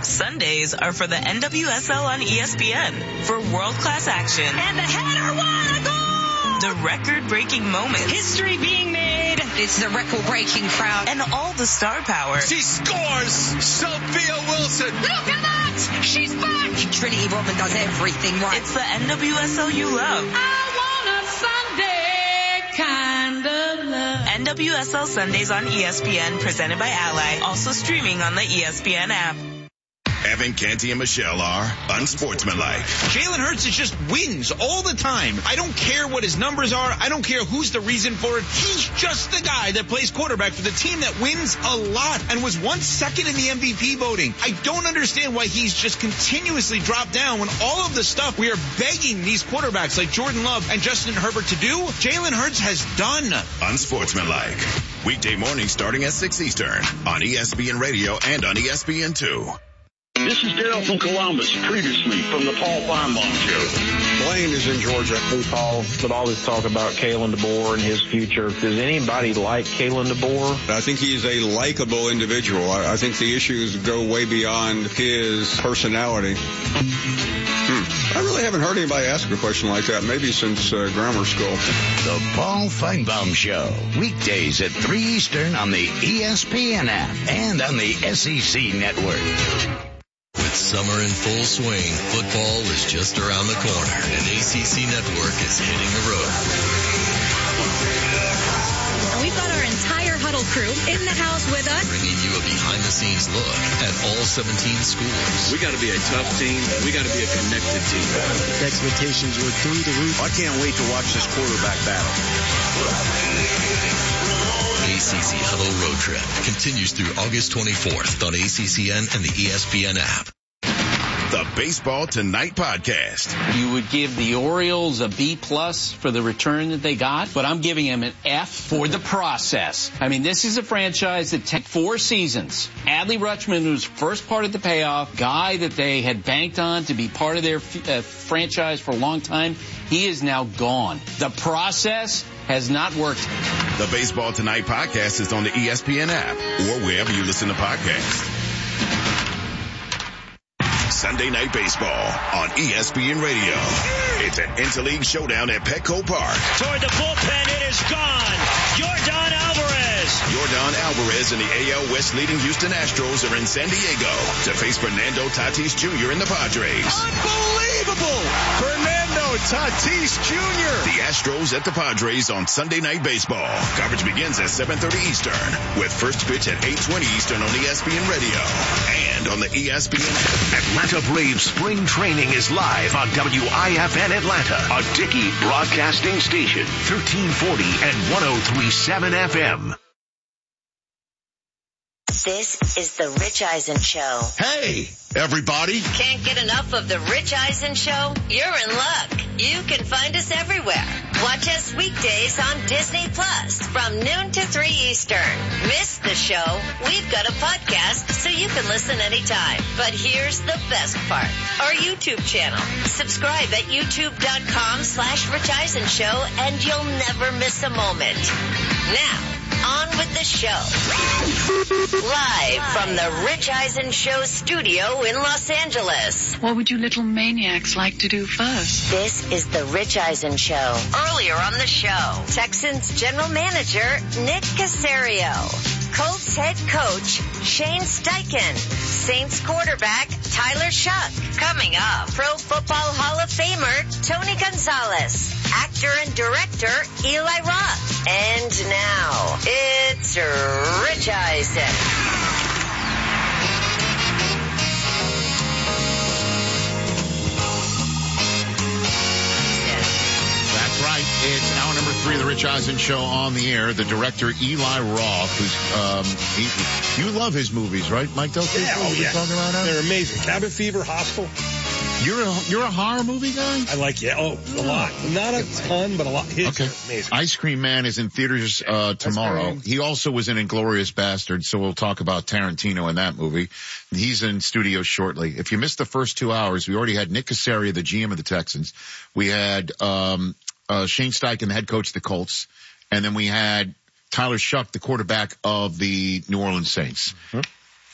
Sundays are for the NWSL on ESPN for world-class action. And the header, what a goal! The record-breaking moments. History being made. It's the record-breaking crowd. And all the star power. She scores! Sophia Wilson! Look at that! She's back! Trinity Rodman does everything right. It's the NWSL you love. I want a Sunday kind of love. NWSL Sundays on ESPN, presented by Ally. Also streaming on the ESPN app. Evan Canty and Michelle are unsportsmanlike. Jalen Hurts just wins all the time. I don't care what his numbers are. I don't care who's the reason for it. He's just the guy that plays quarterback for the team that wins a lot and was once second in the MVP voting. I don't understand why he's just continuously dropped down when all of the stuff we are begging these quarterbacks like Jordan Love and Justin Herbert to do, Jalen Hurts has done. Unsportsmanlike. Weekday mornings starting at 6 Eastern on ESPN Radio and on ESPN2. This is Dale from Columbus, previously from the Paul Feinbaum Show. Blaine is in Georgia. We Paul, but all this talk about Kalen DeBoer and his future. Does anybody like Kalen DeBoer? I think he's a likable individual. I think the issues go way beyond his personality. I really haven't heard anybody ask a question like that, maybe since grammar school. The Paul Feinbaum Show, weekdays at 3 Eastern on the ESPN app and on the SEC network. With summer in full swing, football is just around the corner, and ACC Network is hitting the road. We've got our entire Huddle crew in the house with us, bringing you a behind-the-scenes look at all 17 schools. We got to be a tough team. We got to be a connected team. The expectations were through the roof. I can't wait to watch this quarterback battle. ACC Huddle Road Trip continues through August 24th on ACCN and the ESPN app. The Baseball Tonight podcast. You would give the Orioles a B+ for the return that they got, but I'm giving them an F for the process. I mean, this is a franchise that took 4 seasons. Adley Rutschman was first part of the payoff, guy that they had banked on to be part of their franchise for a long time. He is now gone. The process has not worked. The Baseball Tonight podcast is on the ESPN app or wherever you listen to podcasts. Sunday Night Baseball on ESPN Radio. It's an interleague showdown at Petco Park. Toward the bullpen, it is gone. Yordan Alvarez. Yordan Alvarez and the AL West leading Houston Astros are in San Diego to face Fernando Tatis Jr. and the Padres. Unbelievable! Fernando Tatis Jr. The Astros at the Padres on Sunday Night Baseball. Coverage begins at 7:30 Eastern with first pitch at 8:20 Eastern on ESPN Radio and on the ESPN app. Atlanta Braves spring training is live on WIFN Atlanta, a Dickey broadcasting station, 1340 and 103.7 FM. This is the Rich Eisen Show. Hey, everybody. Can't get enough of the Rich Eisen Show? You're in luck. You can find us everywhere. Watch us weekdays on Disney Plus from noon to 3 Eastern. Miss the show? We've got a podcast so you can listen anytime. But here's the best part. Our YouTube channel. Subscribe at youtube.com/Rich Eisen Show and you'll never miss a moment. Now, on with the show. Live from the Rich Eisen Show studio in Los Angeles. What would you little maniacs like to do first? This is the Rich Eisen Show. Earlier on the show, Texans general manager Nick Caserio. Colts head coach Shane Steichen. Saints quarterback Tyler Shuck. Coming up, Pro Football Hall of Famer Tony Gonzalez. Actor and director Eli Roth. And now, it's Rich Eisen. Right. It's hour number 3 of the Rich Eisen Show on the air. The director, Eli Roth, who's, you love his movies, right, Mike Del Tufo? Yeah, talking about they're amazing. Cabin Fever, Hostel. You're a horror movie guy? I like, a lot. Not a ton, but a lot. His are amazing. Ice Cream Man is in theaters tomorrow. He also was in Inglourious Basterds, so we'll talk about Tarantino in that movie. He's in studio shortly. If you missed the first 2 hours, we already had Nick Caserio, the GM of the Texans. We had Shane Steichen, the head coach of the Colts, and then we had Tyler Shuck, the quarterback of the New Orleans Saints.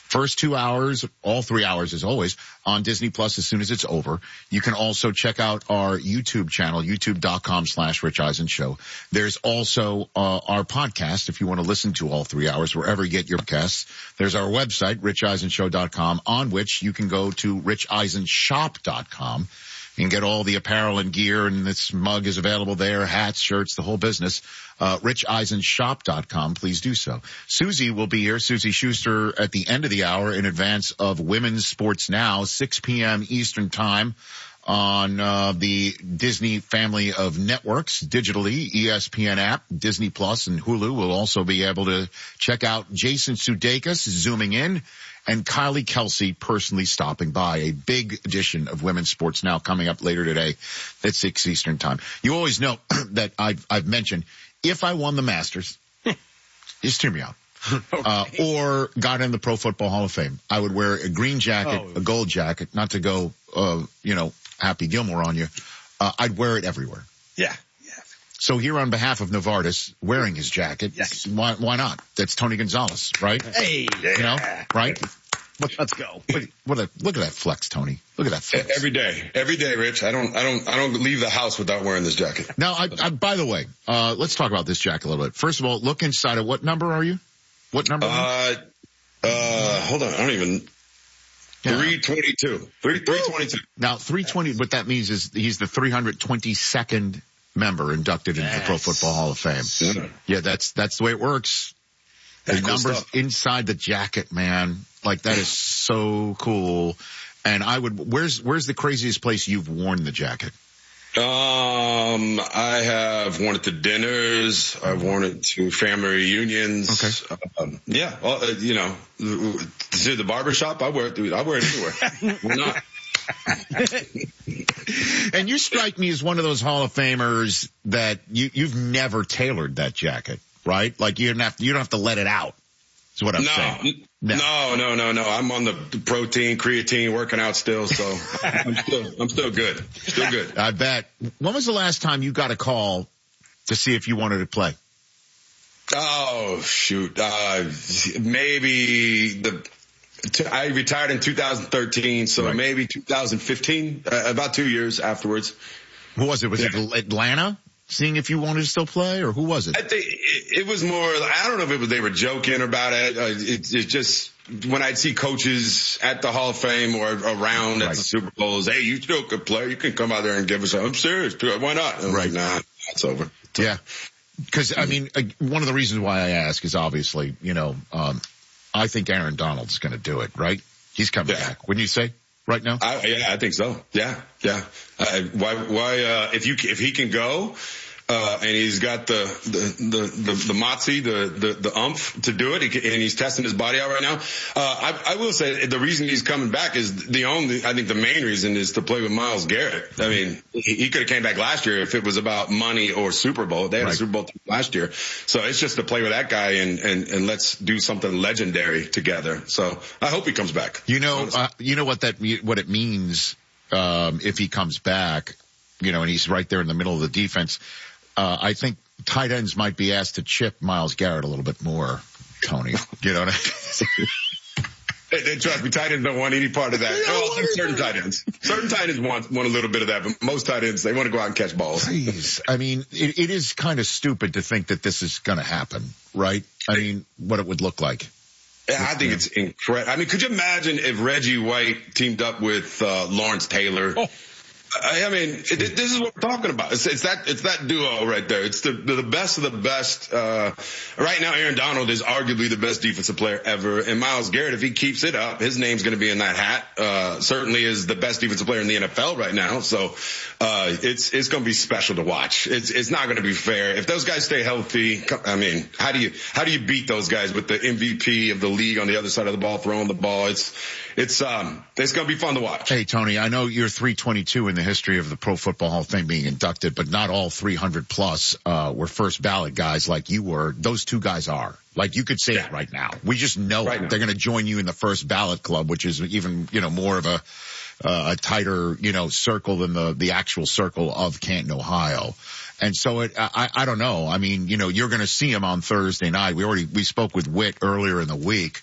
First 2 hours, all 3 hours as always, on Disney Plus as soon as it's over. You can also check out our YouTube channel, youtube.com/Rich Eisen Show. There's also our podcast if you want to listen to all 3 hours, wherever you get your podcasts. There's our website, richeisenshow.com, on which you can go to richeisenshop.com. You can get all the apparel and gear, and this mug is available there, hats, shirts, the whole business. richeisenshop.com. Please do so. Susie will be here, Susie Schuster, at the end of the hour in advance of Women's Sports Now, 6 p.m. Eastern Time on the Disney family of networks, digitally, ESPN app, Disney Plus, and Hulu. Will also be able to check out Jason Sudeikis zooming in, and Kylie Kelsey personally stopping by. A big edition of Women's Sports Now coming up later today at 6 Eastern Time. You always know that I've mentioned, if I won the Masters, just hear me out, or got in the Pro Football Hall of Fame, I would wear a green jacket, a gold jacket, not to go, Happy Gilmore on you. I'd wear it everywhere. Yeah. So here on behalf of Novartis, wearing his jacket, yes. Why not? That's Tony Gonzalez, right? Hey, yeah. Right? Let's go. Look at that flex, Tony. Look at that flex. Every day, Rich. I don't leave the house without wearing this jacket. Now, I by the way, let's talk about this jacket a little bit. First of all, look inside it. What number are you? What number? Hold on. I don't even. 322. 322. Now, 320, what that means is he's the 322nd member inducted into the Pro Football Hall of Fame. Yeah, that's the way it works. The numbers stuff inside the jacket, man. Like, that is so cool. And where's the craziest place you've worn the jacket? I have worn it to dinners. I've worn it to family reunions. Okay. To the barbershop, I wear it anywhere. Why not? And you strike me as one of those Hall of Famers that you've never tailored that jacket, right? Like you don't have to let it out. Is what I'm saying. No. I'm on the protein, creatine, working out still, so I'm still good. Still good. I bet. When was the last time you got a call to see if you wanted to play? Oh shoot. Maybe I retired in 2013, so maybe 2015, about 2 years afterwards. Who was it? Was it Atlanta? Seeing if you wanted to still play, or who was it? I think it was more, I don't know if they were joking about it. It's just when I'd see coaches at the Hall of Fame or around at the Super Bowls, hey, you still could play. You can come out there and give us I'm serious. Why not? I'm like, nah, it's over. Yeah. Because, I mean, one of the reasons why I ask is obviously, I think Aaron Donald's going to do it, right? He's coming back. Wouldn't you say? Right now? I think so. Yeah. Why, if he can go, and he's got the moxie, the umph to do it, and he's testing his body out right now. I will say the reason he's coming back is I think the main reason is to play with Myles Garrett. I mean, he could have came back last year if it was about money or Super Bowl. They had a Super Bowl last year. So it's just to play with that guy and let's do something legendary together. So I hope he comes back. You know what it means, if he comes back, and he's right there in the middle of the defense. I think tight ends might be asked to chip Myles Garrett a little bit more, Tony. You know what I mean? Hey, trust me, tight ends don't want any part of that. Well, certain tight ends. Certain tight ends want a little bit of that, but most tight ends, they want to go out and catch balls. Please. I mean, it is kind of stupid to think that this is going to happen, right? I mean, what it would look like. Yeah, I think it's incredible. I mean, could you imagine if Reggie White teamed up with Lawrence Taylor? Oh. I mean, this is what we're talking about. It's that duo right there. It's the best of the best. Right now, Aaron Donald is arguably the best defensive player ever. And Myles Garrett, if he keeps it up, his name's going to be in that hat. Certainly is the best defensive player in the NFL right now. So, it's going to be special to watch. It's not going to be fair. If those guys stay healthy, I mean, how do you beat those guys with the MVP of the league on the other side of the ball, throwing the ball? It's going to be fun to watch. Hey, Tony, I know you're 322 in the history of the Pro Football Hall of Fame being inducted, but not all 300 plus, were first ballot guys like you were. Those two guys are. Like, you could say it right now. We just know it. They're going to join you in the first ballot club, which is even, more of a tighter, circle than the actual circle of Canton, Ohio. And so I don't know. I mean, you're going to see him on Thursday night. We spoke with Witt earlier in the week.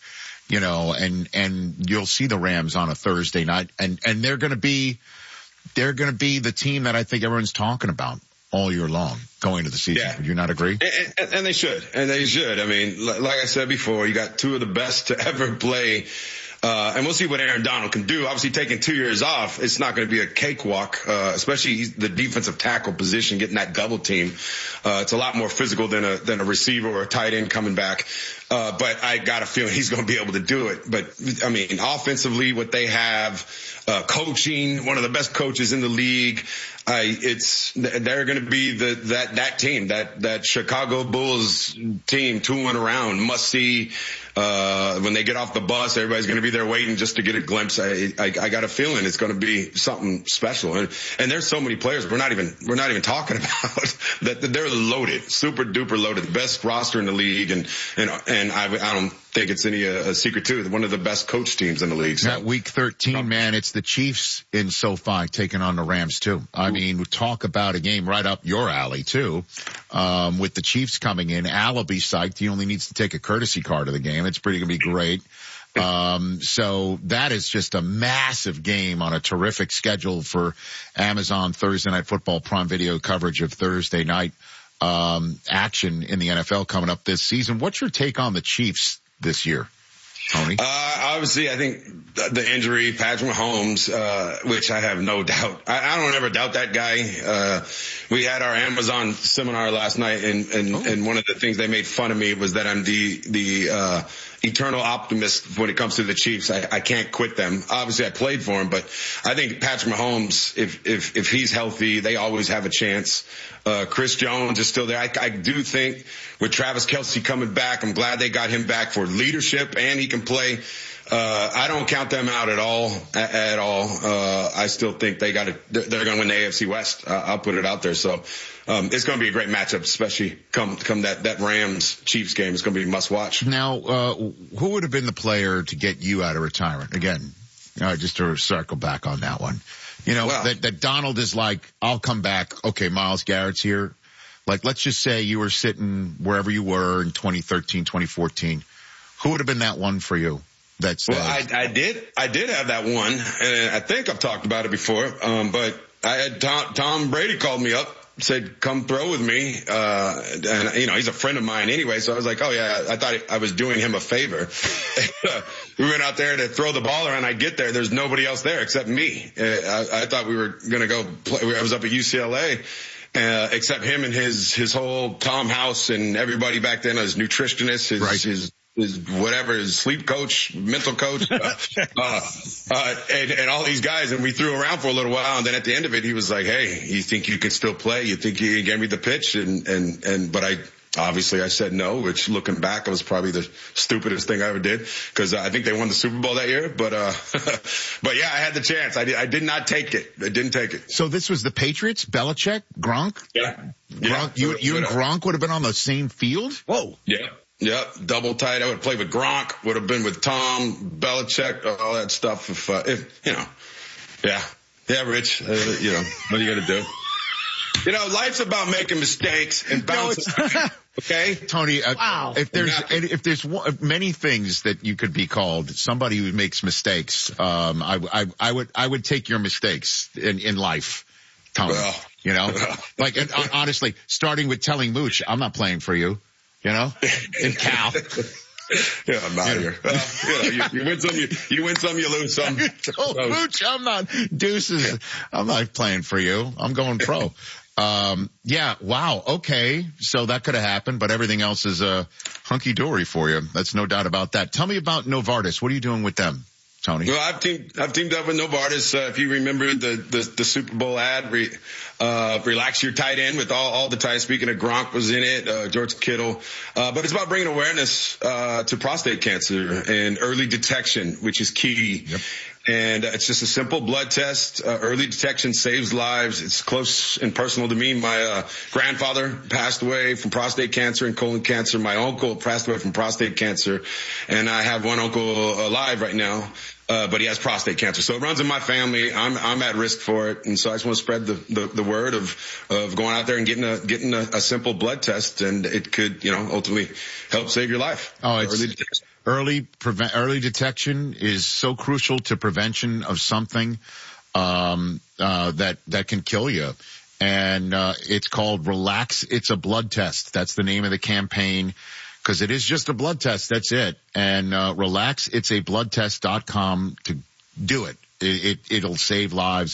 you know, and you'll see the Rams on a Thursday night, and they're going to be the team that I think everyone's talking about all year long going into the season. Yeah. Would you not agree? And they should. I mean, like I said before, you got two of the best to ever play. And we'll see what Aaron Donald can do. Obviously, taking 2 years off, it's not going to be a cakewalk, especially the defensive tackle position, getting that double team. It's a lot more physical than a receiver or a tight end coming back. But I got a feeling he's going to be able to do it. But I mean, offensively, what they have, coaching, one of the best coaches in the league. They're going to be that team, that Chicago Bulls team, tooling around, must see. When they get off the bus, everybody's going to be there waiting just to get a glimpse. I got a feeling it's going to be something special. And there's so many players we're not even talking about that they're loaded, super duper loaded, the best roster in the league. And I don't think it's any a secret too. One of the best coach teams in the league. So. That week 13, man, it's the Chiefs in SoFi taking on the Rams too. I mean, we talk about a game right up your alley too. With the Chiefs coming in, Al will be psyched. He only needs to take a courtesy car to the game. It's pretty going to be great. So that is just a massive game on a terrific schedule for Amazon Thursday Night Football Prime Video coverage of Thursday night, action in the NFL coming up this season. What's your take on the Chiefs this year, Tony? Obviously, I think the injury, Patrick Mahomes, which I have no doubt. I don't ever doubt that guy. We had our Amazon seminar last night, and one of the things they made fun of me was that I'm the eternal optimist when it comes to the Chiefs. I can't quit them. Obviously, I played for him, but I think Patrick Mahomes, if he's healthy, they always have a chance. Chris Jones is still there. I do think with Travis Kelce coming back, I'm glad they got him back for leadership and he can play. I don't count them out at all. I still think they're going to win the AFC West. I'll put it out there. So, it's going to be a great matchup, especially come that Rams Chiefs game. It's going to be must watch. Now, who would have been the player to get you out of retirement? Again, just to circle back on that one. You know, that Donald is like, I'll come back. Okay, Myles Garrett's here. Like, let's just say you were sitting wherever you were in 2013, 2014. Who would have been that one for you? I did have that one, and I think I've talked about it before. But I had Tom Brady called me up, said, come throw with me. And he's a friend of mine anyway. So I was like, oh yeah, I thought I was doing him a favor. We went out there to throw the ball around. I get there. There's nobody else there except me. I thought we were going to go play. I was up at UCLA. Except him and his whole Tom House and everybody back then, his nutritionist, his whatever, his sleep coach, mental coach, and all these guys. And we threw around for a little while. And then at the end of it, he was like, hey, you think you can still play? You think you gave me the pitch? But I said no, which looking back, was probably the stupidest thing I ever did because I think they won the Super Bowl that year. But yeah, I had the chance. I did not take it. I didn't take it. So this was the Patriots, Belichick, Gronk? Yeah. Gronk, you and Gronk would have been on the same field? Whoa. Yeah. Yeah, double tight. I would have played with Gronk, would have been with Tom, Belichick, all that stuff. Yeah, Rich, what are you going to do? Life's about making mistakes and bouncing. Okay, Tony. Wow. If there's many things that you could be called, somebody who makes mistakes, I would take your mistakes in life, Tony. Honestly, starting with telling Mooch, I'm not playing for you. In Cal. Yeah, I'm out of here. You win some, you lose some. Mooch, I'm not deuces. I'm not playing for you. I'm going pro. Yeah, wow. Okay. So that could have happened, but everything else is hunky dory for you. That's no doubt about that. Tell me about Novartis. What are you doing with them, Tony? Well, I've teamed up with Novartis. If you remember the Super Bowl ad, relax your tight end with all the tight. Speaking of Gronk was in it, George Kittle. But it's about bringing awareness, to prostate cancer and early detection, which is key. Yep. And it's just a simple blood test. Early detection saves lives. It's close and personal to me. My grandfather passed away from prostate cancer and colon cancer. My uncle passed away from prostate cancer. And I have one uncle alive right now. But he has prostate cancer. So it runs in my family. I'm at risk for it. And so I just want to spread the word of going out there and getting a simple blood test. And it could, ultimately help save your life. Oh, early detection is so crucial to prevention of something that can kill you. And it's called Relax. It's a blood test. That's the name of the campaign, because it is just a blood test. That's it. And relaxitsabloodtest.com to do it. It'll save lives.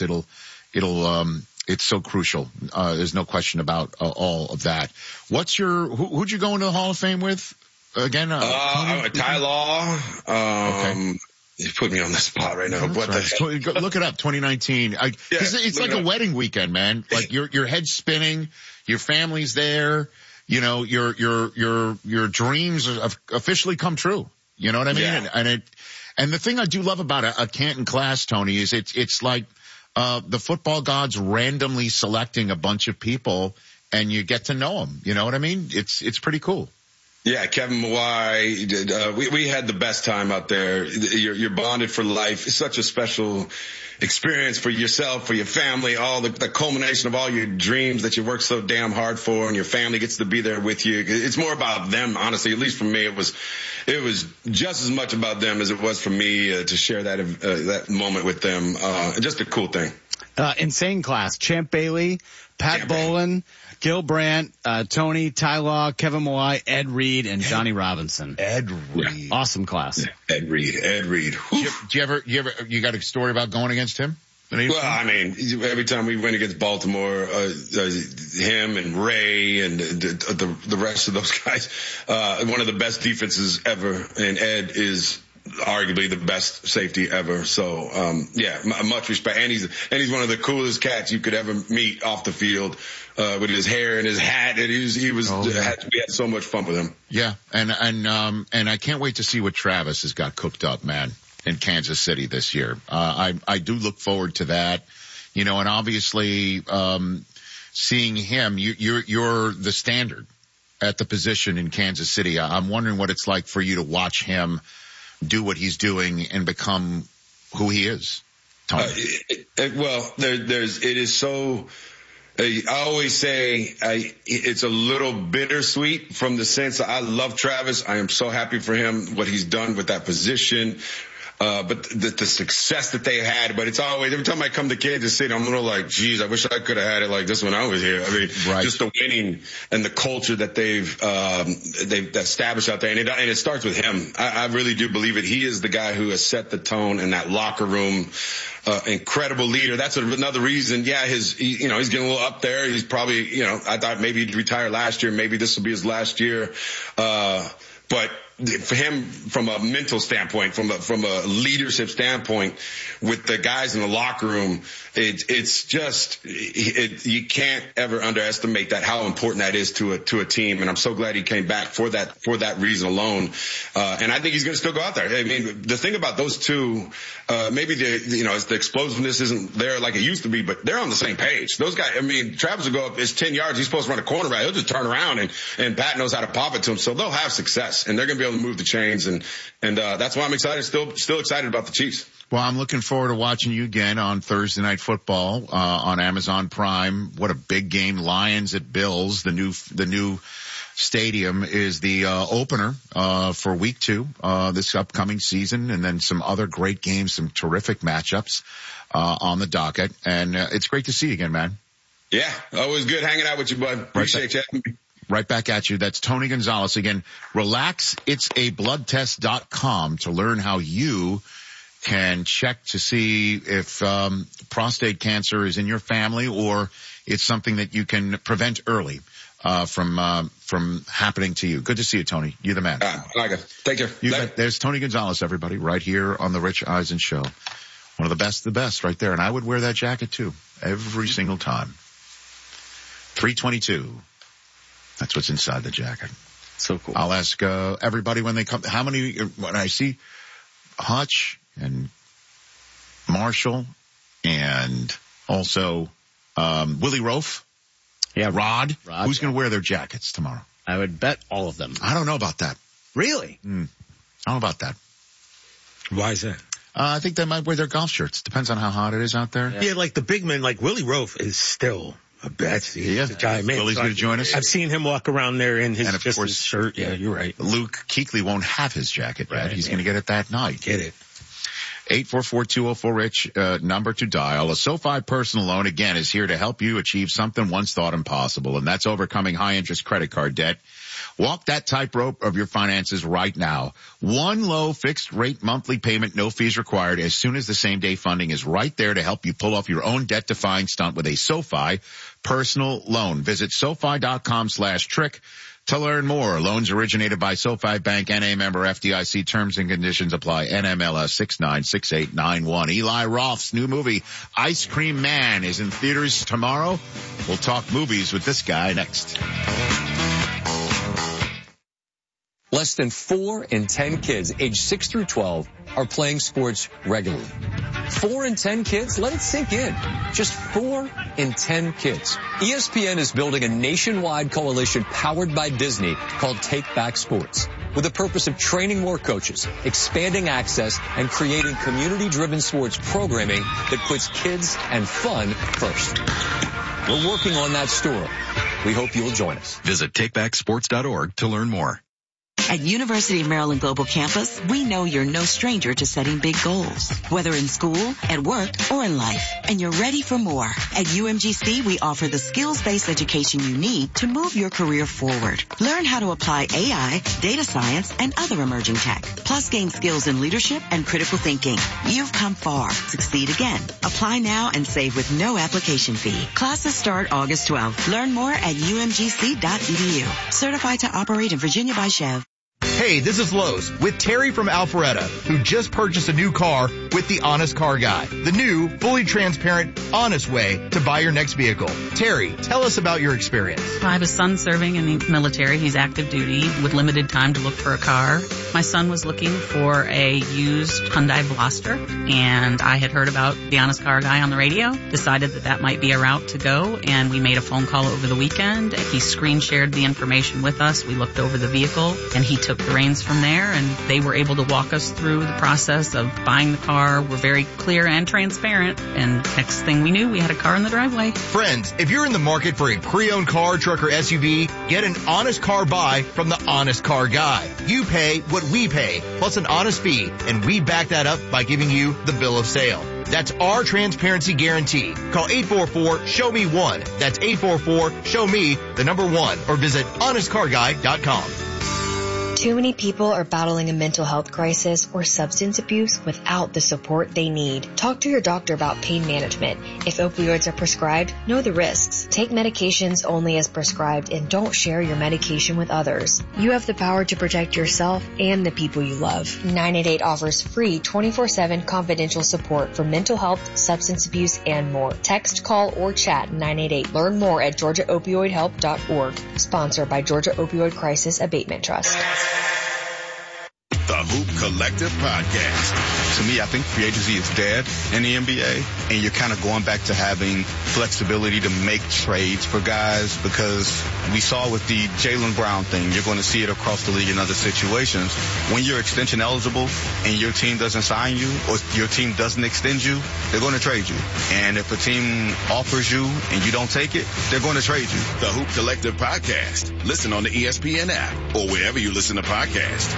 It's so crucial. There's no question about all of that. Who'd you go into the Hall of Fame with again? Ty Law. Okay. You put me on the spot right now. What the heck? Look it up, 2019. It's like a wedding weekend, man. Like your head's spinning, your family's there, you know, your dreams have officially come true. You know what I mean? Yeah. And the thing I do love about a Canton class, Tony, is it's like the football gods randomly selecting a bunch of people, and you get to know them. You know what I mean? It's pretty cool. Yeah, Kevin Mawai, we had the best time out there. You're bonded for life. It's such a special experience for yourself, for your family, all the culmination of all your dreams that you work so damn hard for, and your family gets to be there with you. It's more about them, honestly. At least for me, it was just as much about them as it was for me to share that moment with them. Just a cool thing. Insane class. Champ Bailey, Pat Bolin, Gil Brandt, Tony, Ty Law, Kevin Mawai, Ed Reed, and Johnny Robinson. Ed Reed. Awesome class. Yeah, Ed Reed. You got a story about going against him? Well, I mean, every time we went against Baltimore, him and Ray and the rest of those guys, one of the best defenses ever, and Ed is arguably the best safety ever. So, much respect. And he's one of the coolest cats you could ever meet off the field, with his hair and his hat. And we had so much fun with him. Yeah. And I can't wait to see what Travis has got cooked up, man, in Kansas City this year. I do look forward to that, you know, and obviously, seeing him, you're the standard at the position in Kansas City. I'm wondering what it's like for you to watch him do what he's doing and become who he is. It is so, I always say, it's a little bittersweet from the sense that I love Travis. I am so happy for him, what he's done with that position. But the success that they had, but it's always, every time I come to Kansas City, I'm a little like, geez, I wish I could have had it like this when I was here. I mean, just the winning and the culture that they've established out there. And it starts with him. I really do believe it. He is the guy who has set the tone in that locker room. Incredible leader. That's another reason. Yeah, he's getting a little up there. He's probably, I thought maybe he'd retire last year. Maybe this will be his last year. But for him, from a mental standpoint, from a leadership standpoint, with the guys in the locker room, it's just you can't ever underestimate that, how important that is to a team. And I'm so glad he came back for that reason alone. And I think he's going to still go out there. I mean, the thing about those two, maybe the explosiveness isn't there like it used to be, but they're on the same page. Those guys, I mean, Travis will go up, it's 10 yards. He's supposed to run a corner right. He'll just turn around and Pat knows how to pop it to him. So they'll have success and they're going to be able to move the chains. And that's why I'm excited, still excited about the Chiefs. Well, I'm looking forward to watching you again on Thursday Night Football, on Amazon Prime. What a big game. Lions at Bills. The new stadium is the opener for week 2 this upcoming season, and then some other great games, some terrific matchups on the docket. And it's great to see you again, man. Yeah, always good hanging out with you, bud. Appreciate you having me. Right back at you. That's Tony Gonzalez again. RelaxIt'sABloodTest.com to learn how you can check to see if prostate cancer is in your family or it's something that you can prevent early from happening to you. Good to see you, Tony. You're the man. Take care. There's Tony Gonzalez, everybody, right here on the Rich Eisen Show. One of the best right there. And I would wear that jacket too, every single time. 322. That's what's inside the jacket. So cool. I'll ask everybody when they come, when I see Hutch and Marshall and also Willie Rofe. Yeah, Rod. Who's going to wear their jackets tomorrow? I would bet all of them. I don't know about that. Really? I don't know about that. Why is that? I think they might wear their golf shirts. Depends on how hot it is out there. Yeah, like the big men, like Willie Rofe is still, That's the guy, man. Willie's going to join us. I've seen him walk around there in his, and of course, his shirt. Yeah, you're right. Luke Kuechly won't have his jacket, Brad. He's going to get it that night. Get it. 844-204-RICH, number to dial. A SoFi personal loan, again, is here to help you achieve something once thought impossible, and that's overcoming high-interest credit card debt. Walk that tightrope of your finances right now. One low fixed-rate monthly payment, no fees required, as soon as the same-day funding is right there to help you pull off your own debt-defying stunt with a SoFi personal loan. Visit SoFi.com/trick. To learn more, loans originated by SoFi Bank, NA member FDIC. Terms and conditions apply. NMLS 696891. Eli Roth's new movie, Ice Cream Man, is in theaters tomorrow. We'll talk movies with this guy next. Less than 4 in 10 kids aged 6 through 12 are playing sports regularly. 4 in 10 kids? Let it sink in. Just 4 in 10 kids. ESPN is building a nationwide coalition powered by Disney called Take Back Sports, with the purpose of training more coaches, expanding access, and creating community-driven sports programming that puts kids and fun first. We're working on that story. We hope you'll join us. Visit takebacksports.org to learn more. At University of Maryland Global Campus, we know you're no stranger to setting big goals, whether in school, at work, or in life, and you're ready for more. At UMGC, we offer the skills-based education you need to move your career forward. Learn how to apply AI, data science, and other emerging tech, plus gain skills in leadership and critical thinking. You've come far. Succeed again. Apply now and save with no application fee. Classes start August 12th. Learn more at umgc.edu. Certified to operate in Virginia by Chev. Hey, this is Lowe's with Terry from Alpharetta, who just purchased a new car with the Honest Car Guy, the new, fully transparent, honest way to buy your next vehicle. Terry, tell us about your experience. I have a son serving in the military. He's active duty with limited time to look for a car. My son was looking for a used Hyundai Veloster, and I had heard about the Honest Car Guy on the radio, decided that might be a route to go, and we made a phone call over the weekend. He screen shared the information with us. We looked over the vehicle, and he took the reins from there, and they were able to walk us through the process of buying the car. We're very clear and transparent, and next thing we knew, we had a car in the driveway. Friends, if you're in the market for a pre-owned car, truck, or SUV, get an honest car buy from the Honest Car Guy. You pay what we pay, plus an honest fee, and we back that up by giving you the bill of sale. That's our transparency guarantee. Call 844-SHOW-ME-1. That's 844-SHOW-ME, the number 1, or visit honestcarguy.com. Too many people are battling a mental health crisis or substance abuse without the support they need. Talk to your doctor about pain management. If opioids are prescribed, know the risks. Take medications only as prescribed and don't share your medication with others. You have the power to protect yourself and the people you love. 988 offers free 24/7 confidential support for mental health, substance abuse, and more. Text, call, or chat 988. Learn more at GeorgiaOpioidHelp.org. Sponsored by Georgia Opioid Crisis Abatement Trust. The Hoop Collective Podcast. To me, I think free agency is dead in the NBA, and you're kind of going back to having flexibility to make trades for guys, because we saw with the Jaylen Brown thing, you're going to see it across the league in other situations. When you're extension eligible and your team doesn't sign you or your team doesn't extend you, they're going to trade you. And if a team offers you and you don't take it, they're going to trade you. The Hoop Collective Podcast. Listen on the ESPN app or wherever you listen to podcasts.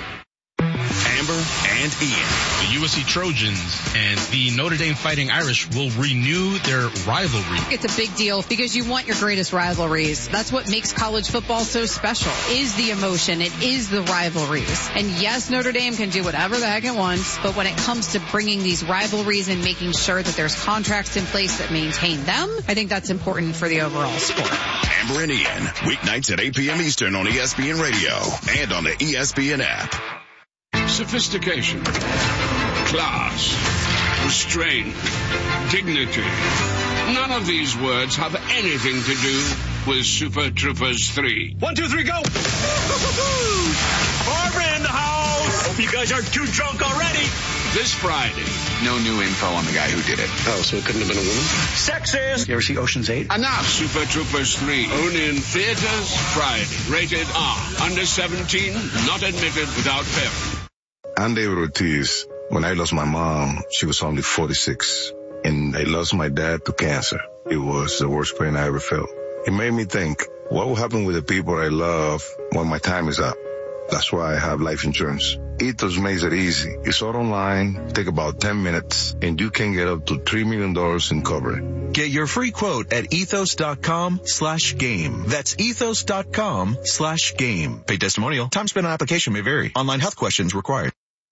Amber and Ian. The USC Trojans and the Notre Dame Fighting Irish will renew their rivalry. It's a big deal because you want your greatest rivalries. That's what makes college football so special, is the emotion. It is the rivalries. And yes, Notre Dame can do whatever the heck it wants, but when it comes to bringing these rivalries and making sure that there's contracts in place that maintain them, I think that's important for the overall sport. Amber and Ian, weeknights at 8 p.m. Eastern on ESPN Radio and on the ESPN app. Sophistication, class, restraint, dignity. None of these words have anything to do with Super Troopers 3. 1, 2, 3, go! Barbara in the house! Hope you guys aren't too drunk already. This Friday. No new info on the guy who did it. Oh, so it couldn't have been a woman? Sexist! You ever see Ocean's 8? Enough! Super Troopers 3. Only in theaters Friday. Rated R. Under 17. Not admitted without parent. I'm David Ortiz. When I lost my mom, she was only 46. and I lost my dad to cancer. It was the worst pain I ever felt. It made me think, what will happen with the people I love when my time is up? That's why I have life insurance. Ethos makes it easy. It's all online, take about 10 minutes, and you can get up to $3 million in coverage. Get your free quote at ethos.com/game. That's ethos.com/game. Pay testimonial. Time spent on application may vary. Online health questions required.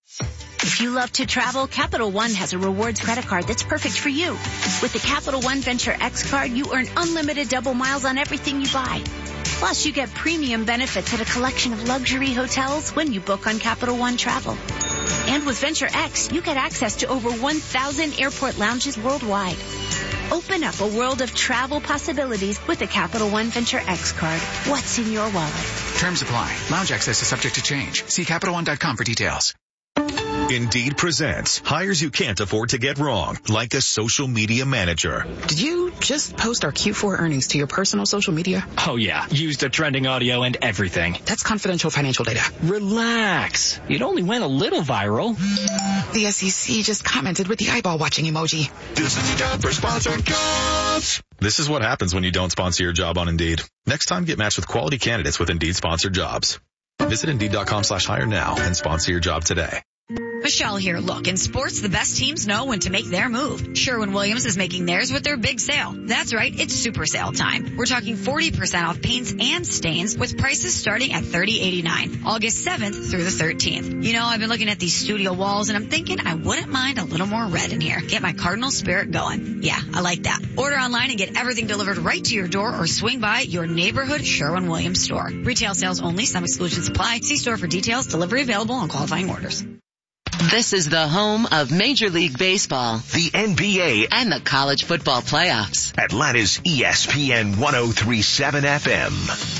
If you love to travel, Capital One has a rewards credit card that's perfect for you. With the Capital One Venture X card, you earn unlimited double miles on everything you buy. Plus, you get premium benefits at a collection of luxury hotels when you book on Capital One Travel. And with Venture X, you get access to over 1,000 airport lounges worldwide. Open up a world of travel possibilities with the Capital One Venture X card. What's in your wallet? Terms apply. Lounge access is subject to change. See CapitalOne.com for details. Indeed presents hires you can't afford to get wrong, like a social media manager. Did you just post our Q4 earnings to your personal social media? Oh yeah, used the trending audio and everything. That's confidential financial data. Relax. It only went a little viral. The SEC just commented with the eyeball watching emoji. Disney job for sponsored jobs. This is what happens when you don't sponsor your job on Indeed. Next time, get matched with quality candidates with Indeed sponsored jobs. Visit Indeed.com/hire now and sponsor your job today. Michelle here. Look, in sports, the best teams know when to make their move. Sherwin-Williams is making theirs with their big sale. That's right, it's super sale time. We're talking 40% off paints and stains with prices starting at $30.89. August 7th through the 13th. You know, I've been looking at these studio walls and I'm thinking I wouldn't mind a little more red in here. Get my Cardinal spirit going. Yeah, I like that. Order online and get everything delivered right to your door or swing by your neighborhood Sherwin-Williams store. Retail sales only. Some exclusions apply. See store for details. Delivery available on qualifying orders. This is the home of Major League Baseball, the NBA, and the college football playoffs. Atlanta's ESPN 103.7 FM.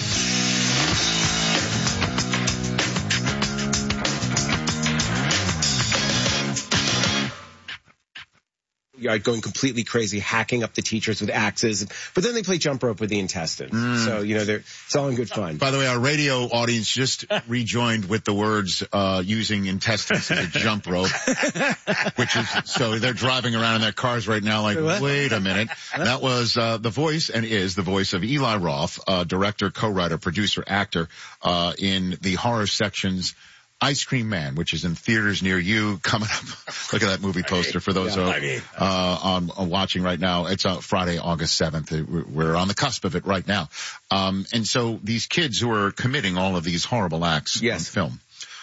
Going completely crazy, hacking up the teachers with axes, but then they play jump rope with the intestines. So, you know, it's all in good fun. By the way, our radio audience just rejoined with the words, using intestines as a jump rope, which is, so they're driving around in their cars right now like, wait a minute. That was, the voice and is the voice of Eli Roth, director, co-writer, producer, actor, in the horror sections Ice Cream Man, which is in theaters near you, coming up. Look at that movie poster for those on watching right now. It's Friday, August 7th. We're on the cusp of it right now. And so these kids who are committing all of these horrible acts on film,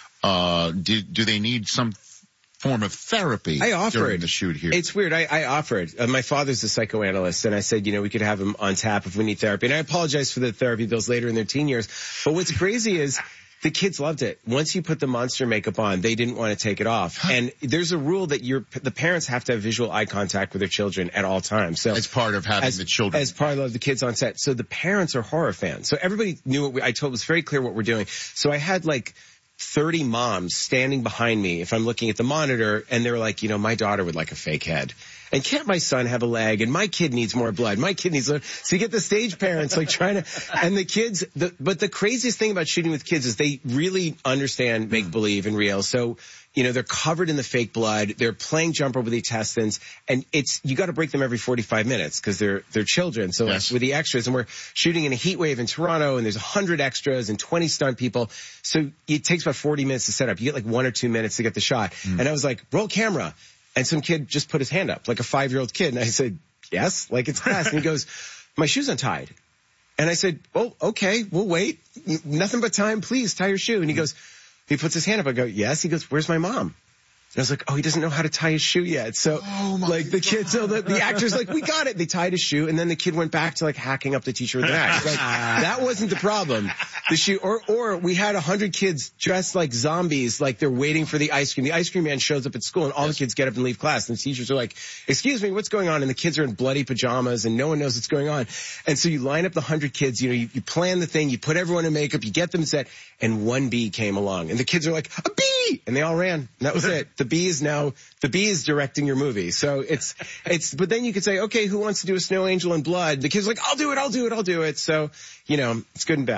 do they need some form of therapy during the shoot here? It's weird. I offered. My father's a psychoanalyst, and I said, you know, we could have him on tap if we need therapy. And I apologize for the therapy bills later in their teen years. But what's crazy is the kids loved it. Once you put the monster makeup on, they didn't want to take it off. And there's a rule that the parents have to have visual eye contact with their children at all times. So as part of having the children. As part of the kids on set. So the parents are horror fans. So everybody knew what I told was very clear what we're doing. So I had like 30 moms standing behind me if I'm looking at the monitor, and they were like, you know, my daughter would like a fake head. And can't my son have a leg? And my kid needs more blood. My kid needs, so you get the stage parents like trying to, and the kids, but the craziest thing about shooting with kids is they really understand make believe and real. So, you know, they're covered in the fake blood. They're playing jump rope with the intestines, and you got to break them every 45 minutes because they're children. So like with the extras, and we're shooting in a heat wave in Toronto, and there's 100 extras and 20 stunt people. So it takes about 40 minutes to set up. You get like 1 or 2 minutes to get the shot. And I was like, roll camera. And some kid just put his hand up, like a 5-year-old kid. And I said, yes, like it's class. And he goes, my shoe's untied. And I said, oh, okay, we'll wait. Nothing but time, please tie your shoe. And he puts his hand up. I go, yes. He goes, where's my mom? And I was like, oh, he doesn't know how to tie his shoe yet. So like the kid, so the actor's like, we got it. They tied his shoe. And then the kid went back to like hacking up the teacher with an axe. Like that wasn't the problem. The shoe, or we had 100 kids dressed like zombies, like they're waiting for the ice cream. The ice cream man shows up at school and all the kids get up and leave class. And the teachers are like, excuse me, what's going on? And the kids are in bloody pajamas and no one knows what's going on. And so you line up the 100 kids, you know, you plan the thing, you put everyone in makeup, you get them set, and one bee came along. And the kids are like, a bee! And they all ran. And that was it. The bee is directing your movie. So but then you could say, okay, who wants to do a snow angel in blood? The kid's like, I'll do it. So, you know, it's good and bad.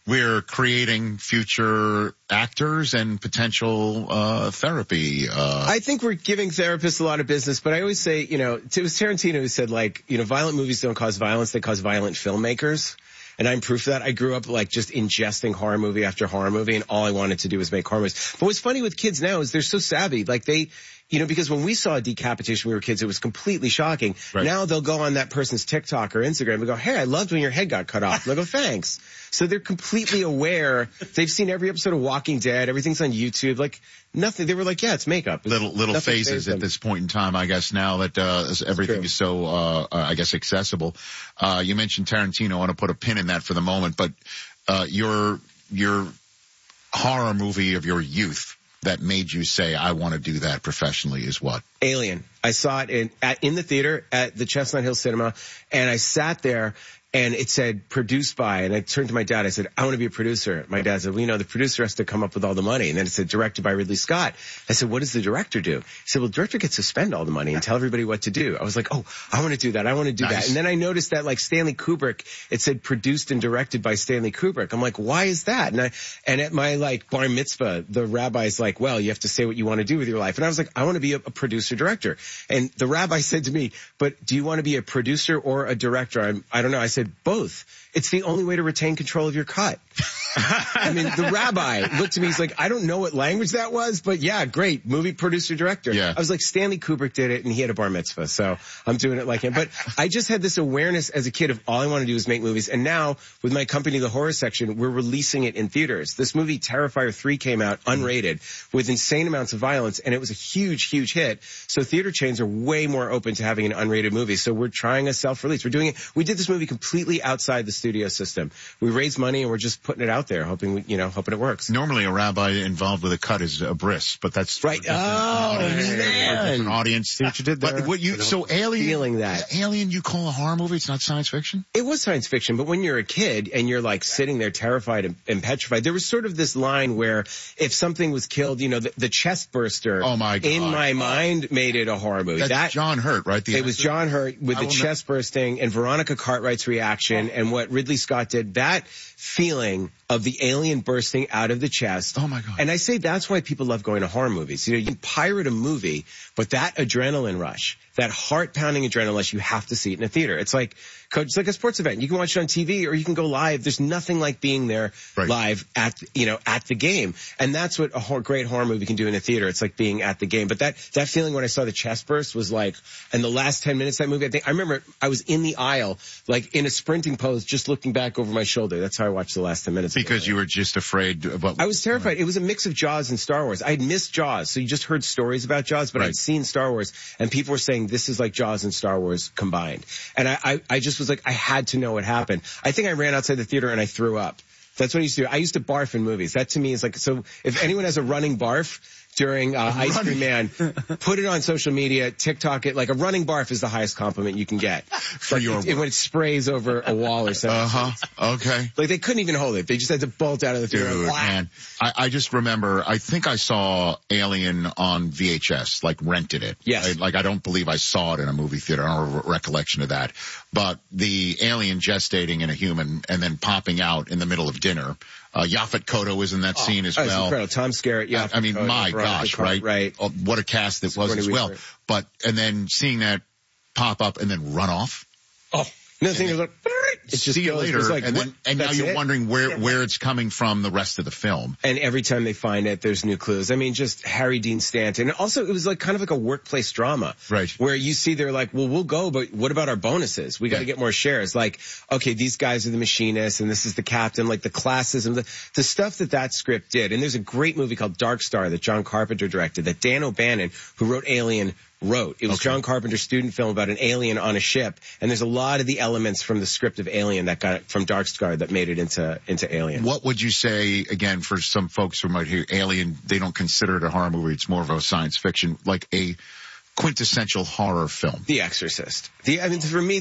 we're creating future actors and potential therapy. I think we're giving therapists a lot of business, but I always say, it was Tarantino who said, violent movies don't cause violence, they cause violent filmmakers. And I'm proof of that. I grew up just ingesting horror movie after horror movie, and all I wanted to do was make horror movies. But what's funny with kids now is they're so savvy. Because when we saw a decapitation when we were kids, it was completely shocking. Right. Now they'll go on that person's TikTok or Instagram and go, hey, I loved when your head got cut off. And they'll go, thanks. So they're completely aware. They've seen every episode of Walking Dead. Everything's on YouTube. Nothing. They were like, yeah, it's makeup. Little phases at this point in time, I guess, now that everything is so, accessible. You mentioned Tarantino. I want to put a pin in that for the moment, but your horror movie of your youth that made you say, I want to do that professionally is what? Alien. I saw it in the theater at the Chestnut Hill Cinema, and I sat there, and it said produced by, and I turned to my dad. I said, I want to be a producer. My dad said, well, the producer has to come up with all the money. And then it said directed by Ridley Scott. I said, what does the director do? He said, well, the director gets to spend all the money and tell everybody what to do. I was like, oh, I want to do that. I want to do that. And then I noticed that Stanley Kubrick, it said produced and directed by Stanley Kubrick. I'm like, why is that? And at my bar mitzvah, the rabbi's like, well, you have to say what you want to do with your life. And I was like, I want to be a producer director. And the rabbi said to me, but do you want to be a producer or a director? I don't know. I said, both. It's the only way to retain control of your cut. I mean, the rabbi looked at me, he's like, I don't know what language that was, but yeah, great. Movie producer, director. Yeah. I was like, Stanley Kubrick did it, and he had a bar mitzvah, so I'm doing it like him. But I just had this awareness as a kid of all I want to do is make movies. And now, with my company, The Horror Section, we're releasing it in theaters. This movie, Terrifier 3, came out unrated with insane amounts of violence, and it was a huge, huge hit. So theater chains are way more open to having an unrated movie. So we're trying a self-release. We're doing it. We did this movie completely outside the studio system. We raised money, and we're just putting it out there, hoping it works. Normally a rabbi involved with a cut is a bris, but that's right. An audience. See what you did there? But so Alien, feeling that. Alien, you call a horror movie? It's not science fiction? It was science fiction, but when you're a kid and you're sitting there terrified and petrified, there was sort of this line where if something was killed, the chest burster. Oh my God. In my mind made it a horror movie. That's John Hurt, right? It was John Hurt with the chest bursting and Veronica Cartwright's reaction and what Ridley Scott did. That feeling of the alien bursting out of the chest. Oh my God. And I say that's why people love going to horror movies. You can pirate a movie, but that adrenaline rush, that heart-pounding adrenaline rush, you have to see it in a theater. It's like a sports event. You can watch it on TV or you can go live. There's nothing like being there live at the game. And that's what a great horror movie can do in a theater. It's like being at the game. But that feeling when I saw the chest burst was and the last 10 minutes of that movie, I remember I was in the aisle, in a sprinting pose, just looking back over my shoulder. That's how I watched the last 10 minutes. Because you were just afraid of what... I was terrified. It was a mix of Jaws and Star Wars. I had missed Jaws, so you just heard stories about Jaws, but I'd seen Star Wars, and people were saying this is like Jaws and Star Wars combined. And I just was like, I had to know what happened. I think I ran outside the theater and I threw up. That's what I used to do. I used to barf in movies. That to me is so if anyone has a running barf during Ice Cream Man, put it on social media, TikTok it. A running barf is the highest compliment you can get. When it sprays over a wall or something. Okay. They couldn't even hold it. They just had to bolt out of the theater. Dude, man. I just remember, I think I saw Alien on VHS, rented it. Yes. I don't believe I saw it in a movie theater. I don't have a recollection of that. But the alien gestating in a human and then popping out in the middle of dinner. Yaphet Kotto is in that scene as well. Incredible. Tom Skerritt, Yaphet I mean, Kotto, my gosh, right? Right. What a cast it was as well. And then seeing that pop up and then run off. Oh, no, thing is it's just see you later, and now you're wondering where it's coming from the rest of the film. And every time they find it, there's new clues. I mean, just Harry Dean Stanton. And also, it was kind of like a workplace drama. Right. Where you see they're well, we'll go, but what about our bonuses? We got to get more shares. Okay, these guys are the machinists, and this is the captain, the classism, the stuff that script did. And there's a great movie called Dark Star that John Carpenter directed, that Dan O'Bannon, who wrote Alien, wrote. It was John Carpenter's student film about an alien on a ship, and there's a lot of the elements from the script of Alien that got it from Dark Star that made it into Alien. What would you say, again, for some folks who might hear Alien, they don't consider it a horror movie, it's more of a science fiction, a quintessential horror film? The Exorcist. For me,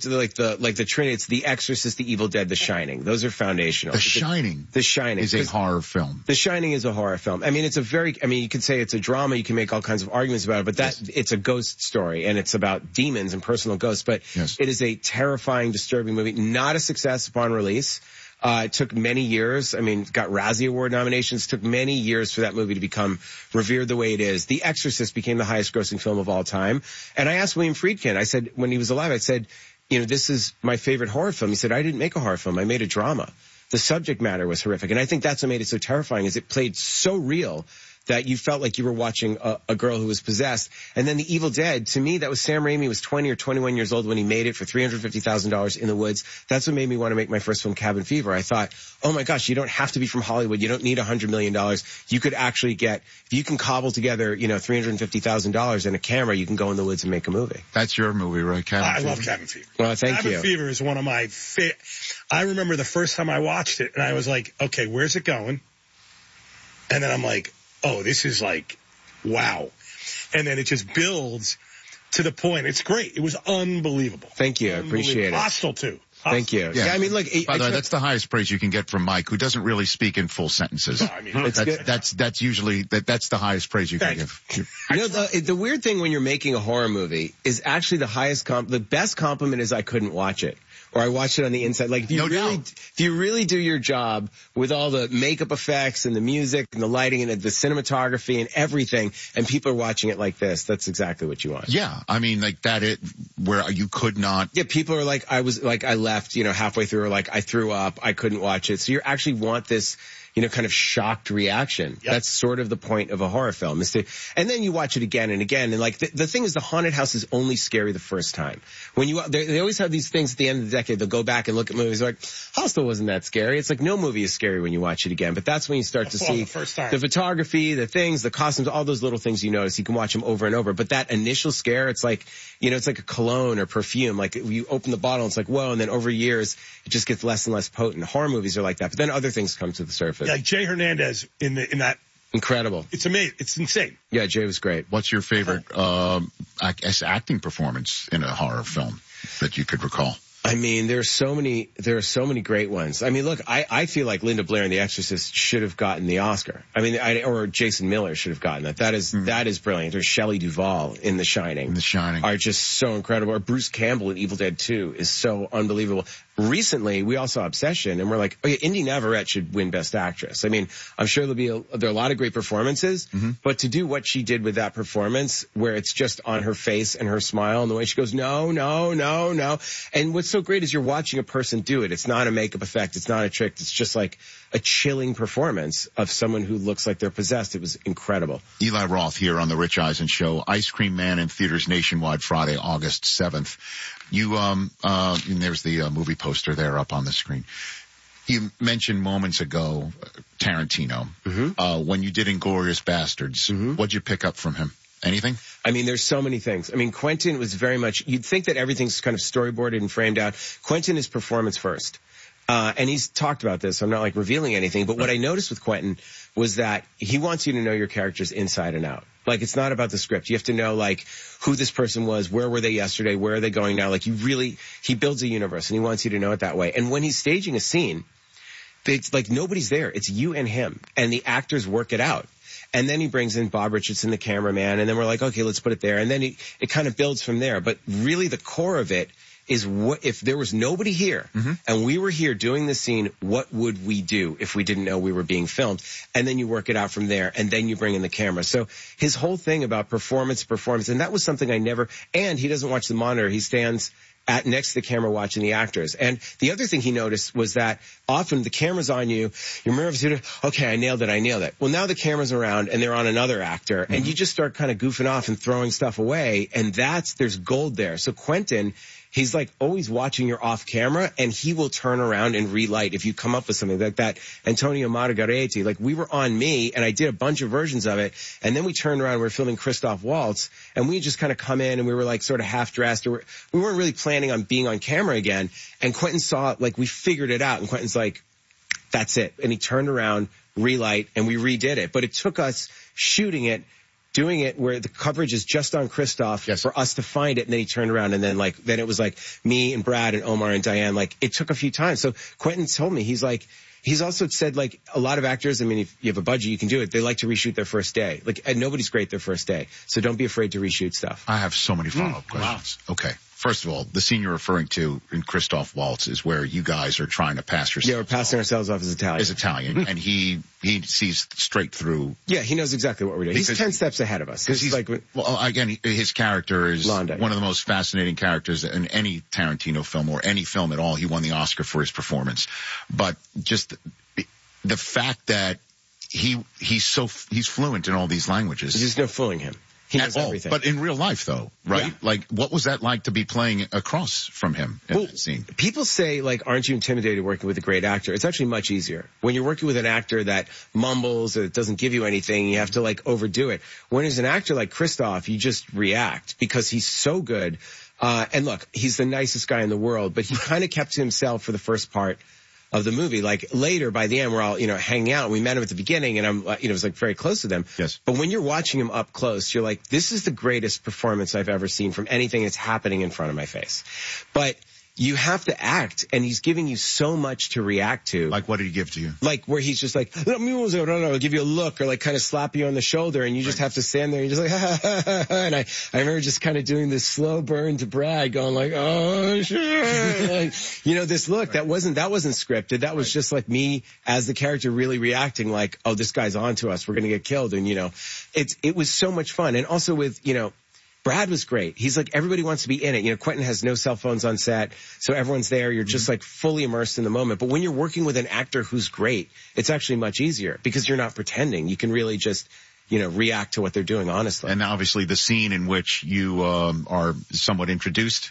the Trinity, it's The Exorcist, The Evil Dead, The Shining. Those are foundational. The Shining is a horror film. The Shining is a horror film. I mean, you could say it's a drama. You can make all kinds of arguments about it, but it's a ghost story, and it's about demons and personal ghosts. But it is a terrifying, disturbing movie. Not a success upon release. It took many years. I mean, got Razzie Award nominations. Took many years for that movie to become revered the way it is. The Exorcist became the highest grossing film of all time. And I asked William Friedkin, I said, when he was alive, I said, you know, this is my favorite horror film. He said, I didn't make a horror film. I made a drama. The subject matter was horrific. And I think that's what made it so terrifying, is it played so real that you felt like you were watching a girl who was possessed. And then The Evil Dead, to me, that was Sam Raimi was 20 or 21 years old when he made it for $350,000 in the woods. That's what made me want to make my first film, Cabin Fever. I thought, oh my gosh, you don't have to be from Hollywood. You don't need $100 million. You could actually get, if you can cobble together, you know, $350,000 and a camera, you can go in the woods and make a movie. That's your movie, right, Cabin Fever? I love Cabin Fever. Well, thank you. Cabin Fever is one of my I remember the first time I watched it, and I was like, okay, where's it going? And then I'm like, oh, this is like, wow. And then it just builds to the point. It's great. It was unbelievable. Thank you. I appreciate it. Hostile, too. Thank you. Yeah, I mean, look. By the way, that's the highest praise you can get from Mike, who doesn't really speak in full sentences. No, I mean, that's usually that's the highest praise you can give. You know, the weird thing when you're making a horror movie is actually the best compliment is I couldn't watch it. Or I watched it on the inside. Like, if you really do your job with all the makeup effects and the music and the lighting and the cinematography and everything, and people are watching it like this, that's exactly what you want. Yeah. I mean, like where you could not. Yeah, people are like, I left, you know, halfway through, or like, I threw up, I couldn't watch it. So you actually want this, you know, kind of shocked reaction. Yep. That's sort of the point of a horror film. And then you watch it again and again. And like, the thing is, the haunted house is only scary the first time. When they always have these things at the end of the decade. They'll go back and look at movies like, Hostel wasn't that scary. It's like, no movie is scary when you watch it again. But that's when you start to see the photography, the things, the costumes, all those little things you notice. You can watch them over and over. But that initial scare, it's like, you know, it's like a cologne or perfume. Like, you open the bottle, it's like, whoa. And then over years, it just gets less and less potent. Horror movies are like that. But then other things come to the surface. Like Jay Hernandez in that. Incredible. It's amazing. It's insane. Yeah, Jay was great. What's your favorite acting performance in a horror film that you could recall? I mean, there are so many great ones. I mean, look, I feel like Linda Blair in The Exorcist should have gotten the Oscar. I mean, or Jason Miller should have gotten that. That is brilliant. Or Shelley Duvall in The Shining. Are just so incredible. Or Bruce Campbell in Evil Dead 2 is so unbelievable. Recently, we all saw Obsession, and we're like, okay, Indy Navarrete should win Best Actress. I mean, I'm sure there are a lot of great performances, but to do what she did with that performance, where it's just on her face and her smile and the way she goes, no, no, no, no. And what's so great is you're watching a person do it. It's not a makeup effect. It's not a trick. It's just like a chilling performance of someone who looks like they're possessed. It was incredible. Eli Roth here on the Rich Eisen Show. Ice Cream Man in theaters nationwide Friday, August 7th. You, and there's the movie poster there up on the screen. You mentioned moments ago Tarantino. When you did Inglourious Bastards, what'd you pick up from him? Anything? I mean, there's so many things. I mean, Quentin was very much, you'd think that everything's kind of storyboarded and framed out. Quentin is performance first. And he's talked about this, so I'm not like revealing anything, but what I noticed with Quentin was that he wants you to know your characters inside and out. Like, it's not about the script. You have to know, like, who this person was, where were they yesterday, where are they going now. Like, he builds a universe, and he wants you to know it that way. And when he's staging a scene, it's like nobody's there. It's you and him, and the actors work it out. And then he brings in Bob Richardson, the cameraman, and then we're like, okay, let's put it there. And then it kind of builds from there. But really the core of it is what if there was nobody here and we were here doing the scene, what would we do if we didn't know we were being filmed? And then you work it out from there, and then you bring in the camera. So his whole thing about performance, and that was something and he doesn't watch the monitor. He stands next to the camera watching the actors. And the other thing he noticed was that often the camera's on you. You're nervous. Okay, I nailed it. Well, now the camera's around and they're on another actor, and you just start kind of goofing off and throwing stuff away, and there's gold there. So Quentin, he's like always watching your off camera, and he will turn around and relight if you come up with something like that. Antonio Margaretti, like we were on Me, and I did a bunch of versions of it, and then we turned around, we were filming Christoph Waltz, and we just kind of come in and we were like sort of half dressed, or we weren't really planning on being on camera again. And Quentin saw, like, we figured it out, and Quentin's like, that's it. And he turned around, relight, and we redid it. But it took us shooting it, doing it where the coverage is just on Christoph for us to find it, and then he turned around, and then it was like me and Brad and Omar and Diane. Like, it took a few times. So Quentin told me, he's also said, like, a lot of actors, I mean, if you have a budget, you can do it. They like to reshoot their first day. Like, and nobody's great their first day. So don't be afraid to reshoot stuff. I have so many follow-up questions. Wow. Okay. First of all, the scene you're referring to in Christoph Waltz is where you guys are trying to pass yourselves. Yeah, we're passing ourselves off as Italian. As Italian, and he sees straight through. Yeah, he knows exactly what we're doing. He's 10 steps ahead of us. Because he's like, well, again, his character is Londa, one of the most fascinating characters in any Tarantino film or any film at all. He won the Oscar for his performance, but just the fact that he's fluent in all these languages. There's no fooling him. He knows everything. But in real life, though, right? Yeah. Like, what was that like to be playing across from him in that scene? People say, like, aren't you intimidated working with a great actor? It's actually much easier. When you're working with an actor that mumbles or doesn't give you anything, you have to, like, overdo it. When there's an actor like Christoph, you just react because he's so good. And look, he's the nicest guy in the world, but he kind of kept to himself for the first part of the movie. Like later, by the end, we're all, hanging out. We met him at the beginning and I'm, it was like very close to them. Yes. But when you're watching him up close, you're like, this is the greatest performance I've ever seen from anything that's happening in front of my face. But you have to act, and he's giving you so much to react to. Like, what did he give to you? Like, where he's just like, I'll give you a look, or like kind of slap you on the shoulder, and you just have to stand there and you're just like, ha, ha, ha, ha. And I remember just kind of doing this slow burn to Brad, going like, oh, shit. Like, this look, that wasn't scripted. That was just like me as the character really reacting like, oh, this guy's onto us. We're going to get killed. And, it was so much fun. And also with, Brad was great. He's like, everybody wants to be in it. Quentin has no cell phones on set, so everyone's there. You're just like fully immersed in the moment. But when you're working with an actor who's great, it's actually much easier because you're not pretending. You can really just, react to what they're doing honestly. And obviously the scene in which you are somewhat introduced,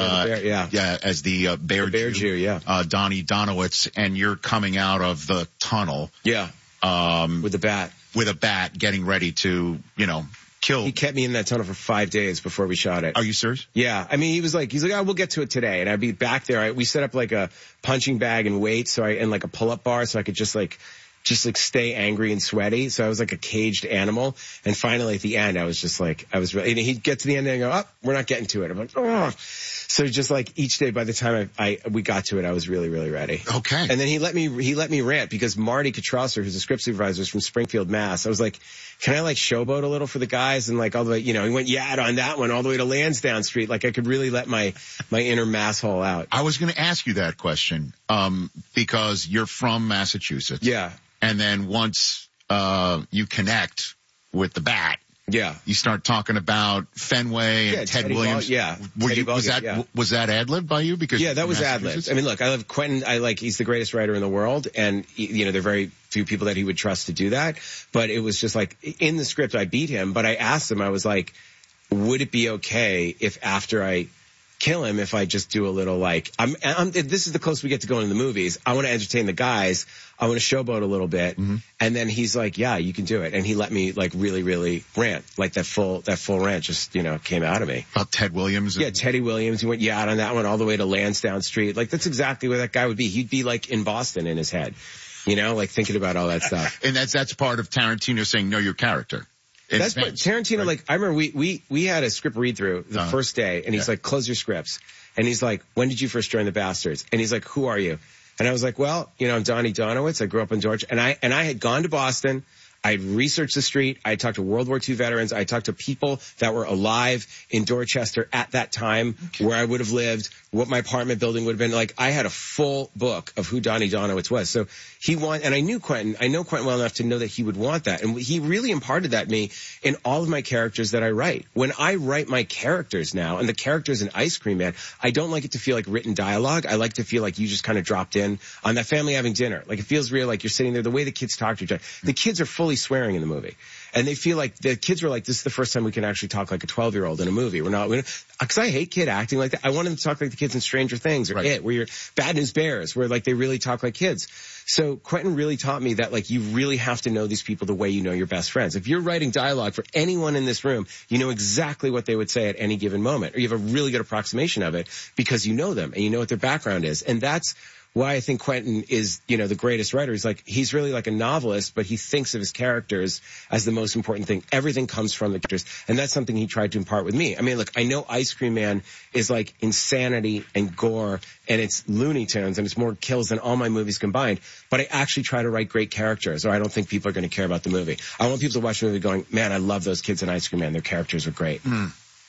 as the Bear Jew, Donnie Donowitz, and you're coming out of the tunnel. Yeah. With a bat, getting ready to, kill. He kept me in that tunnel for 5 days before we shot it. Are you serious? Yeah. I mean, he's like, oh, we'll get to it today. And I'd be back there. We set up like a punching bag and weights, and like a pull-up bar, so I could just stay angry and sweaty. So I was like a caged animal. And finally at the end, I was just like, and he'd get to the end and go, oh, we're not getting to it. I'm like, oh. So just like each day, by the time we got to it, I was really, really ready. Okay. And then he let me rant because Marty Katrasser, who's a script supervisor, is from Springfield, Mass. I was like, can I like showboat a little for the guys? And like all the way, he went yad on that one all the way to Lansdowne Street. Like I could really let my inner mass hole out. I was going to ask you that question, because you're from Massachusetts. Yeah. And then once, you connect with the bat. Yeah. You start talking about Fenway and Ted Williams. Was that ad-libbed by you? Because that was ad-libbed. I mean, look, I love Quentin. He's the greatest writer in the world. And, there are very few people that he would trust to do that. But it was just like, in the script, I beat him. But I asked him, I was like, would it be okay if after I kill him, if I just do a little like, this is the closest we get to going to the movies. I want to entertain the guys. I want to showboat a little bit. Mm-hmm. And then he's like, yeah, you can do it. And he let me like really, really rant. Like that full rant just, came out of me. About Ted Williams? Yeah, Teddy Williams. He went out on that one all the way to Lansdowne Street. Like that's exactly where that guy would be. He'd be like in Boston in his head, like thinking about all that stuff. And that's part of Tarantino saying, know your character. That's what Tarantino, right? Like, I remember we had a script read through the first day and he's like, close your scripts. And he's like, when did you first join the Bastards? And he's like, who are you? And I was like, well, I'm Donnie Donowitz. I grew up in Georgia. And I had gone to Boston. I researched the street. I talked to World War II veterans. I talked to people that were alive in Dorchester at that time, where I would have lived, what my apartment building would have been. Like, I had a full book of who Donnie Donowitz was. So and I knew Quentin. I know Quentin well enough to know that he would want that. And he really imparted that to me in all of my characters that I write. When I write my characters now, and the characters in Ice Cream Man, I don't like it to feel like written dialogue. I like to feel like you just kind of dropped in on that family having dinner. Like, it feels real, like you're sitting there, the way the kids talk to each other. The kids are fully swearing in the movie. And they feel like the kids were like, this is the first time we can actually talk like a 12-year-old in a movie. Because I hate kid acting like that. I want them to talk like the kids in Stranger Things or It, where you're Bad News Bears, where like they really talk like kids. So Quentin really taught me that like you really have to know these people the way you know your best friends. If you're writing dialogue for anyone in this room, you know exactly what they would say at any given moment, or you have a really good approximation of it because you know them and you know what their background is. And that's why I think Quentin is, the greatest writer. He's really like a novelist, but he thinks of his characters as the most important thing. Everything comes from the characters. And that's something he tried to impart with me. I mean, look, I know Ice Cream Man is like insanity and gore, and it's Looney Tunes, and it's more kills than all my movies combined. But I actually try to write great characters, or I don't think people are going to care about the movie. I want people to watch the movie going, man, I love those kids in Ice Cream Man. Their characters are great. Mm.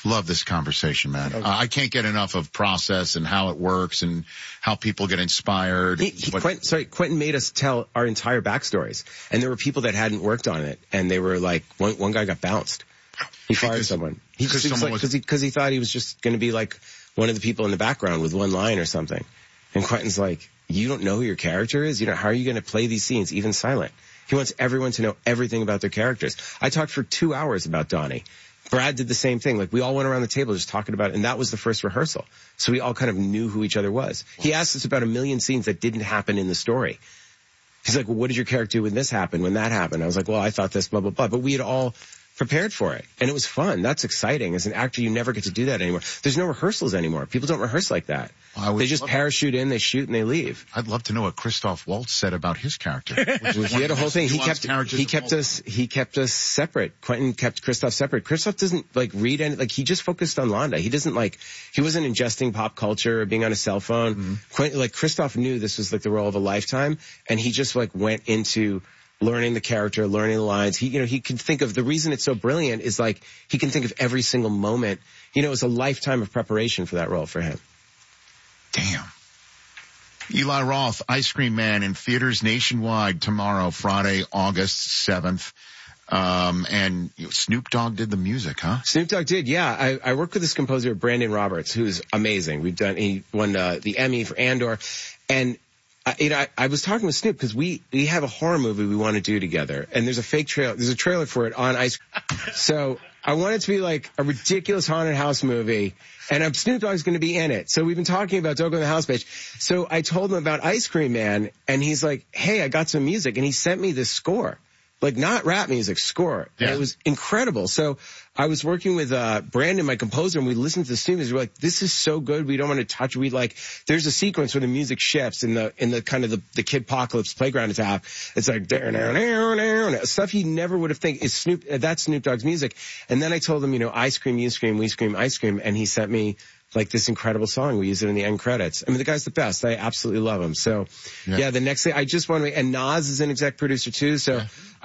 Love this conversation, man. Okay. I can't get enough of process and how it works and how people get inspired. Quentin made us tell our entire backstories. And there were people that hadn't worked on it. And they were like, one guy got bounced. He fired someone. Because he thought he was just going to be like one of the people in the background with one line or something. And Quentin's like, you don't know who your character is? How are you going to play these scenes, even silent? He wants everyone to know everything about their characters. I talked for 2 hours about Donnie. Brad did the same thing. Like, we all went around the table just talking about it, and that was the first rehearsal. So we all kind of knew who each other was. He asked us about 1 million scenes that didn't happen in the story. He's like, well, what did your character do when this happened, when that happened? I was like, well, I thought this, blah, blah, blah. But we had all prepared for it, and it was fun. That's exciting. As an actor, you never get to do that anymore. There's no rehearsals anymore. People don't rehearse like that. They just parachute in, they shoot, and they leave. I'd love to know what Christoph Waltz said about his character. He had a whole thing. He kept us separate. Quentin kept Christoph separate. Christoph doesn't read any, he just focused on Londa. He wasn't ingesting pop culture or being on a cell phone. Mm-hmm. Quentin, Christoph knew this was the role of a lifetime, and he just went into learning the character, learning the lines. He can think of the reason it's so brilliant is he can think of every single moment. It was a lifetime of preparation for that role for him. Damn. Eli Roth, Ice Cream Man, in theaters nationwide tomorrow, Friday, August 7th. And Snoop Dogg did the music, huh? Snoop Dogg did, yeah. I worked with this composer, Brandon Roberts, who's amazing. He won the Emmy for Andor. And I was talking with Snoop because we have a horror movie we want to do together, and there's a fake trailer. There's a trailer for it on Ice Cream. So I want it to be like a ridiculous haunted house movie, and Snoop Dogg's going to be in it. So we've been talking about Dog on the House page. So I told him about Ice Cream Man, and he's like, hey, I got some music, and he sent me this score. Not rap music, score. Yeah. And it was incredible. So I was working with Brandon, my composer, and we listened to the students. We were like, this is so good. We don't want to touch it. There's a sequence where the music shifts in the kind of the Kidpocalypse playground attack. It's like, stuff you never would have think is that's Snoop Dogg's music. And then I told him, I scream, you scream, we scream, I scream. And he sent me this incredible song. We use it in the end credits. I mean, the guy's the best. I absolutely love him. So yeah the next thing I just want to, and Nas is an exec producer too. So yeah.